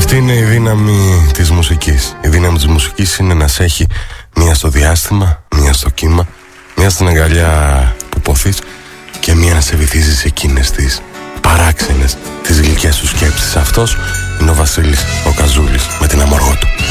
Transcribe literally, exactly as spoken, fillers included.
Αυτή είναι η δύναμη της μουσικής. Η δύναμη της μουσικής είναι να σε έχει μία στο διάστημα, μία στο κύμα, μία στην αγκαλιά που ποθείς και μία να σε βυθίζει σε εκείνες τις παράξενες, τις γλυκές σου σκέψεις. Αυτός είναι ο Βασίλης ο Καζούλης με την Αμοργό του.